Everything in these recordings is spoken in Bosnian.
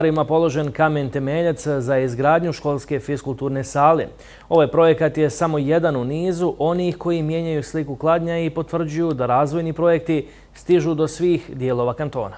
Položen kamen temeljac za izgradnju školske fiskulturne sale. Ovaj projekat je samo jedan u nizu onih koji mijenjaju sliku Kladnja i potvrđuju da razvojni projekti stižu do svih dijelova kantona.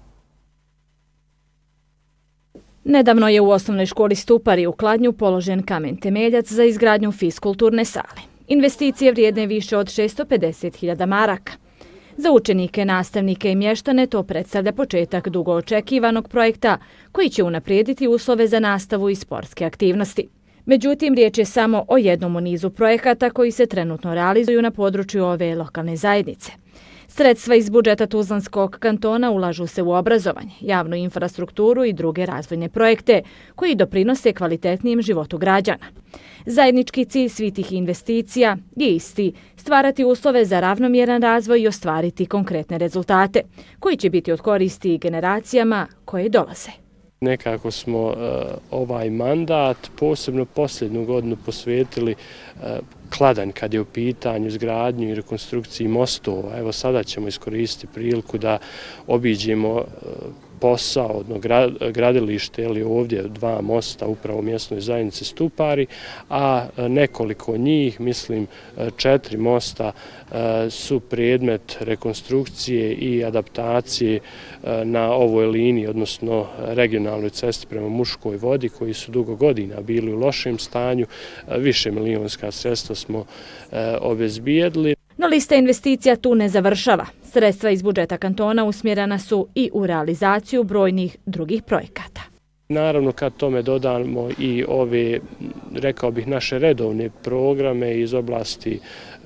Nedavno je u osnovnoj školi Stupari u Kladnju položen kamen temeljac za izgradnju fiskulturne sale. Investicije vrijedne više od 650.000 maraka. Za učenike, nastavnike i mještane to predstavlja početak dugo očekivanog projekta koji će unaprijediti uslove za nastavu i sportske aktivnosti. Međutim, riječ je samo o jednom u nizu projekata koji se trenutno realizuju na području ove lokalne zajednice. Sredstva iz budžeta Tuzlanskog kantona ulažu se u obrazovanje, javnu infrastrukturu i druge razvojne projekte koji doprinose kvalitetnijem životu građana. Zajednički cilj svih tih investicija je isti – stvarati uslove za ravnomjeran razvoj i ostvariti konkretne rezultate, koji će biti od koristi generacijama koje dolaze. Nekako smo ovaj mandat, posebno posljednju godinu, posvetili Kladanj kad je u pitanju izgradnju i rekonstrukciji mostova. Evo sada ćemo iskoristiti priliku da obiđemo posao, gradilište ili ovdje 2 mosta upravo u mjesnoj zajednici Stupari, a nekoliko njih, mislim 4 mosta, su predmet rekonstrukcije i adaptacije na ovoj liniji, odnosno regionalnoj cesti prema Muškoj Vodi, koji su dugo godina bili u lošem stanju. Više milijonska sredstva smo obezbijedili. No lista investicija tu ne završava. Sredstva iz budžeta kantona usmjerena su i u realizaciju brojnih drugih projekata. Naravno, kad tome dodamo i ove, rekao bih, naše redovne programe iz oblasti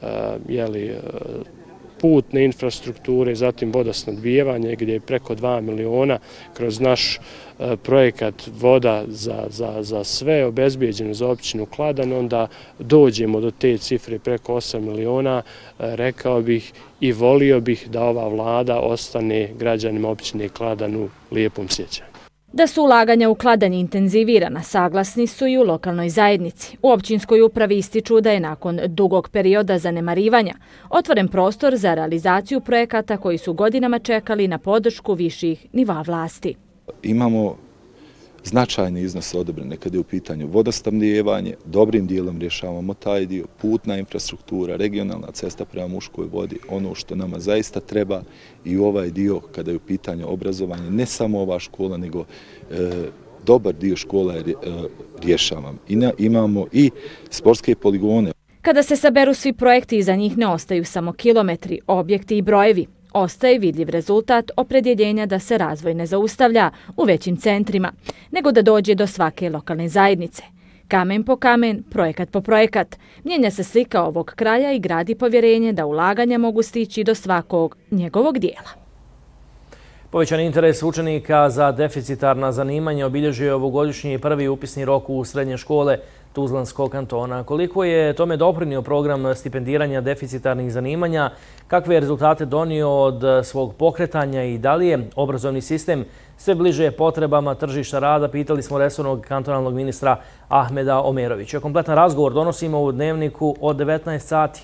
putne infrastrukture, zatim vodosnabdijevanje gdje je preko 2 miliona kroz naš projekat Voda za sve obezbijeđeno za općinu Kladanj, onda dođemo do te cifre preko 8 miliona, rekao bih i volio bih da ova vlada ostane građanima općine Kladanj u lijepom sjećanju. Da su ulaganja u Kladanj intenzivirana, saglasni su i u lokalnoj zajednici. U općinskoj upravi ističu da je nakon dugog perioda zanemarivanja otvoren prostor za realizaciju projekata koji su godinama čekali na podršku viših nivoa vlasti. Imamo značajne iznose odobrene kad je u pitanju vodosnabdijevanje, dobrim dijelom rješavamo taj dio, putna infrastruktura, regionalna cesta prema Muškoj Vodi, ono što nama zaista treba i ovaj dio kada je u pitanju obrazovanje, ne samo ova škola, nego dobar dio škola rješavamo. Imamo i sportske poligone. Kada se saberu svi projekti, iza njih ne ostaju samo kilometri, objekti i brojevi. Ostaje vidljiv rezultat opredjeljenja da se razvoj ne zaustavlja u većim centrima, nego da dođe do svake lokalne zajednice. Kamen po kamen, projekat po projekat, mijenja se slika ovog kraja i gradi povjerenje da ulaganja mogu stići do svakog njegovog dijela. Povećan interes učenika za deficitarna zanimanja obilježio je ovogodišnji prvi upisni rok u srednje škole Tuzlanskog kantona. Koliko je tome doprinio program stipendiranja deficitarnih zanimanja, kakve je rezultate donio od svog pokretanja i da li je obrazovni sistem sve bliže potrebama tržišta rada, pitali smo resornog kantonalnog ministra Ahmeda Omerovića. Kompletan razgovor donosimo u Dnevniku od 19 sati.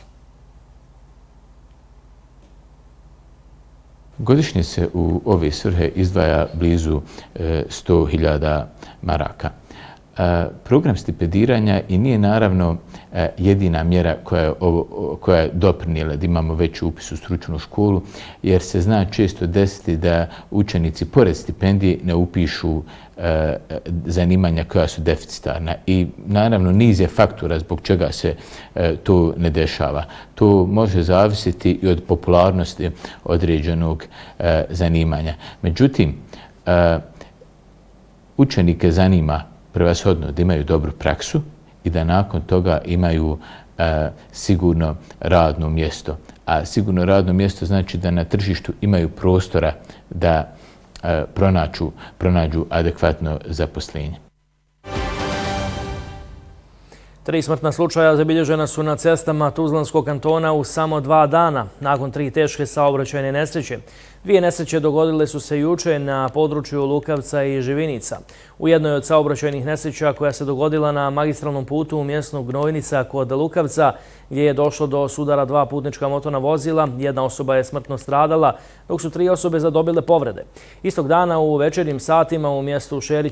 Godišnje se u ove svrhe izdvaja blizu 100.000 maraka. Program stipendiranja i nije naravno jedina mjera koja je doprinijela da imamo veći upis u stručnu školu, jer se zna često desiti da učenici pored stipendije ne upišu zanimanja koja su deficitarna. I naravno niz je faktora zbog čega se to ne dešava. To može zavisiti i od popularnosti određenog zanimanja. Međutim, učenike zanima prevashodno da imaju dobru praksu i da nakon toga imaju sigurno radno mjesto. A sigurno radno mjesto znači da na tržištu imaju prostora da pronađu adekvatno zaposlenje. 3 smrtna slučaja zabilježena su na cestama Tuzlanskog kantona u samo 2 dana, nakon 3 teške saobraćajne nesreće. 2 nesreće dogodile su se juče na području Lukavca i Živinica. U jednoj od saobraćajnih nesreća koja se dogodila na magistralnom putu u mjestu Gnojnica kod Lukavca, gdje je došlo do sudara 2 putnička motorna vozila, 1 osoba je smrtno stradala, dok su 3 osobe zadobile povrede. Istog dana u večernjim satima u mjestu Šerić